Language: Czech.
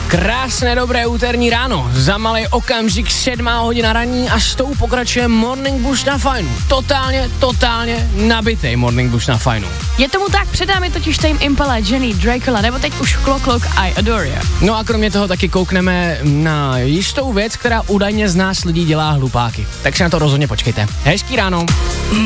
Krásné dobré úterní ráno, za malý okamžik 7:00 ranní a s tou pokračuje Morning Boost na Fajnu. Totálně nabitej Morning Boost na Fajnu. Je tomu tak, před námi totiž Tame Impala, Jenny, Dracula, nebo teď už Clock I Adore You. No a kromě toho taky koukneme na jistou věc, která údajně z nás lidí dělá hlupáky. Tak se na to rozhodně počkejte. Hezký ráno.